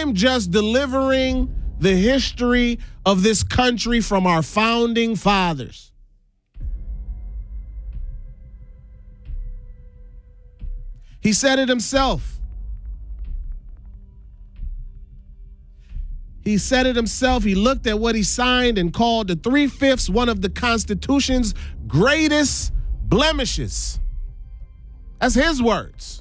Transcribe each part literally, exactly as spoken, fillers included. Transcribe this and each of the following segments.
I'm just delivering the history of this country from our founding fathers. He said it himself. He said it himself. He looked at what he signed and called the three-fifths one of the Constitution's greatest blemishes. That's his words.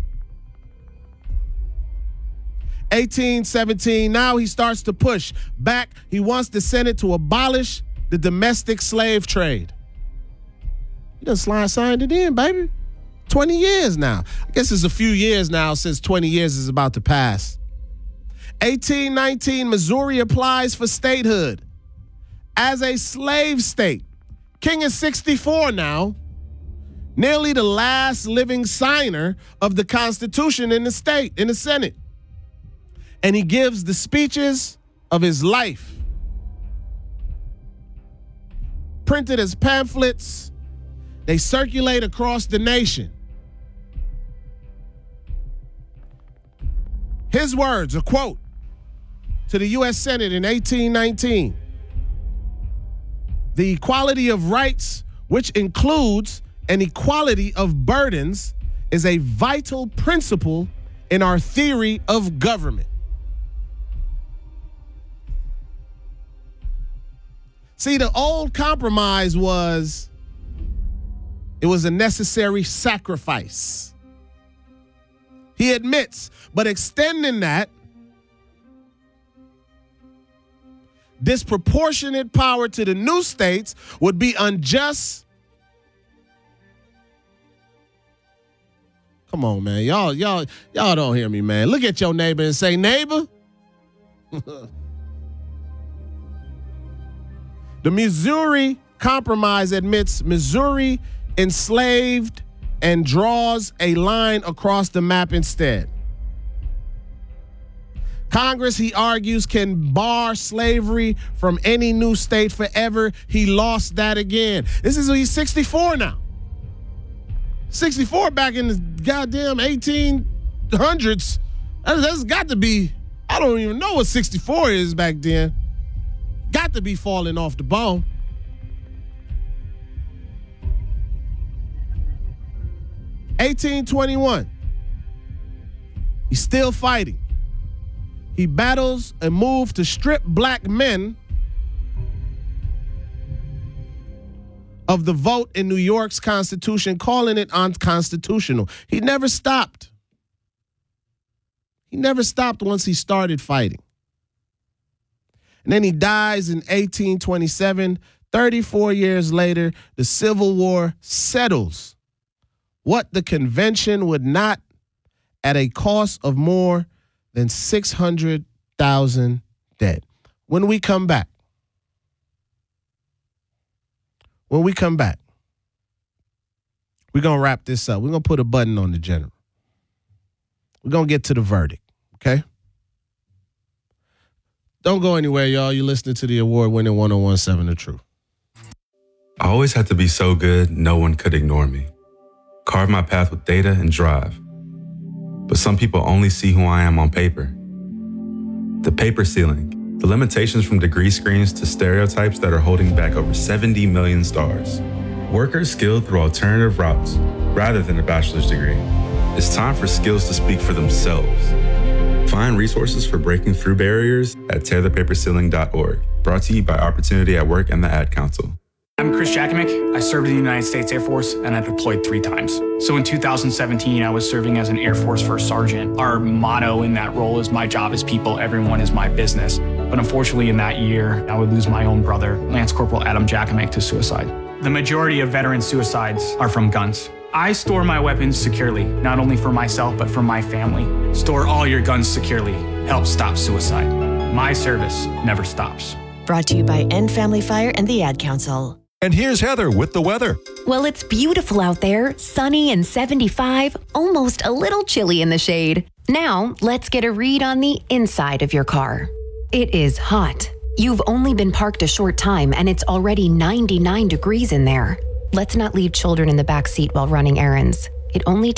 eighteen seventeen, now he starts to push back. He wants the Senate to abolish the domestic slave trade. He done signed it in, baby. twenty years now. I guess it's a few years now since twenty years is about to pass. eighteen nineteen, Missouri applies for statehood as a slave state. King is sixty-four now, nearly the last living signer of the Constitution in the state, in the Senate. And he gives the speeches of his life, printed as pamphlets. They circulate across the nation. His words, a quote to the U S Senate in eighteen nineteen. The equality of rights, which includes an equality of burdens, is a vital principle in our theory of government. See, the old compromise was, it was a necessary sacrifice. He admits, but extending that disproportionate power to the new states would be unjust. Come on, man. Y'all, y'all, y'all don't hear me, man. Look at your neighbor and say, neighbor. The Missouri Compromise admits Missouri enslaved and draws a line across the map instead. Congress, he argues, can bar slavery from any new state forever. He lost that again. This is, he's sixty-four now. sixty-four back in the goddamn eighteen hundreds. That's got to be, I don't even know what sixty-four is back then. Got to be falling off the bone. eighteen twenty-one. He's still fighting. He battles a move to strip black men of the vote in New York's Constitution, calling it unconstitutional. He never stopped. He never stopped once he started fighting. And then he dies in eighteen twenty-seven. thirty-four years later, the Civil War settles what the convention would not at a cost of more than six hundred thousand dead. When we come back, when we come back, we're going to wrap this up. We're going to put a button on the general. We're going to get to the verdict, okay? Don't go anywhere, y'all. You're listening to the award-winning one oh one point seven The Truth. I always had to be so good, no one could ignore me. Carve my path with data and drive. But some people only see who I am on paper. The paper ceiling, the limitations from degree screens to stereotypes that are holding back over seventy million stars. Workers skilled through alternative routes rather than a bachelor's degree. It's time for skills to speak for themselves. Find resources for breaking through barriers at tear the paper ceiling dot org. Brought to you by Opportunity at Work and the Ad Council. I'm Chris Jakimick. I served in the United States Air Force and I deployed three times. So in two thousand seventeen, I was serving as an Air Force First Sergeant. Our motto in that role is my job is people, everyone is my business. But unfortunately in that year, I would lose my own brother, Lance Corporal Adam Jakimick, to suicide. The majority of veteran suicides are from guns. I store my weapons securely, not only for myself, but for my family. Store all your guns securely. Help stop suicide. My service never stops. Brought to you by End Family Fire and the Ad Council. And here's Heather with the weather. Well, it's beautiful out there, sunny and seventy-five, almost a little chilly in the shade. Now, let's get a read on the inside of your car. It is hot. You've only been parked a short time and it's already ninety-nine degrees in there. Let's not leave children in the back seat while running errands. It only takes